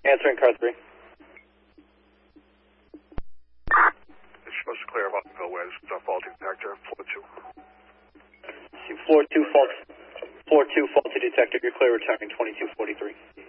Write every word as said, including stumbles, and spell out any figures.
Answering car three. It's supposed to clear about Millway. This is a faulty detector, floor two. Floor two, fault, floor two, faulty detector. You're clear returning twenty-two forty-three.